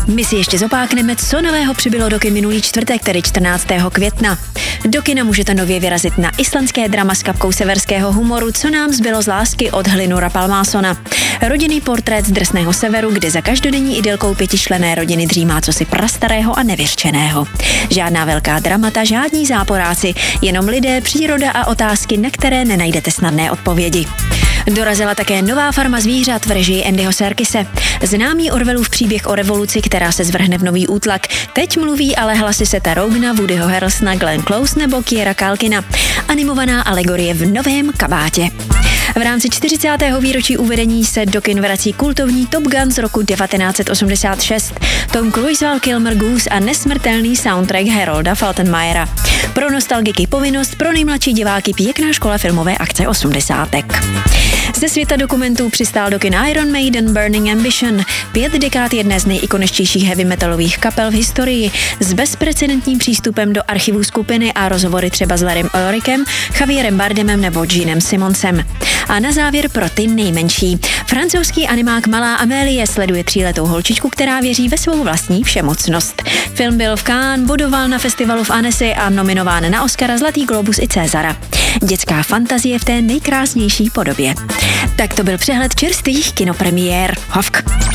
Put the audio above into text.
My si ještě zopákneme, co nového přibylo do kin minulý čtvrtek, tedy 14. května. Do kina můžete nově vyrazit na islandské drama s kapkou severského humoru Co nám zbylo z lásky od Hlinura Palmásona. Rodinný portrét z drsného severu, kde za každodenní idylkou pětičlenné rodiny dřímá cosi prastarého a nevyřčeného. Žádná velká dramata, žádní záporáci, jenom lidé, příroda a otázky, na které nenajdete snadné odpovědi. Dorazila také nová farma zvířat v režii Andyho Serkise. Známý Orwellův příběh o revoluci, která se zvrhne v nový útlak. Teď mluví ale hlasy Setha Rogena, Woodyho Harrelsona, Glenn Close nebo Kiera Culkina. Animovaná alegorie v novém kabátě. V rámci 40. výročí uvedení se do kin vrací kultovní Top Gun z roku 1986. Tom Cruise, Val Kilmer, Goose a nesmrtelný soundtrack Harolda Faltermeyera. Pro nostalgiky povinnost, pro nejmladší diváky pěkná škola filmové akce 80. Ze světa dokumentů přistál do kin Iron Maiden Burning Ambition, 5 dekád jedné z nejikoničtějších heavy metalových kapel v historii, s bezprecedentním přístupem do archivů skupiny a rozhovory třeba s Larrym Ulrichem, Javierem Bardemem nebo Genem Simonsem. A na závěr pro ty nejmenší. Francouzský animák Malá Amélie sleduje 3letou holčičku, která věří ve svou vlastní všemocnost. Film byl v Cannes, bodoval na festivalu v Annecy a nominován na Oscara, Zlatý globus i Césara. Dětská fantazie v té nejkrásnější podobě. Tak to byl přehled čerstvých kinopremiér. Hovk.